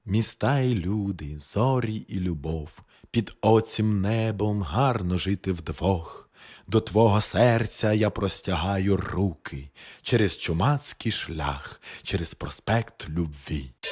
Міста і люди, зорі і любов, під оцім небом гарно жити вдвох. До твого серця я простягаю руки через чумацький шлях, через проспект любві.